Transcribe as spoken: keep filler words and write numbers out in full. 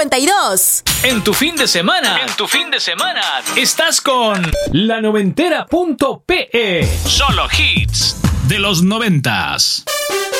cincuenta y dos. En tu fin de semana, en tu fin de semana, estás con la noventera punto pe. Solo hits de los noventas.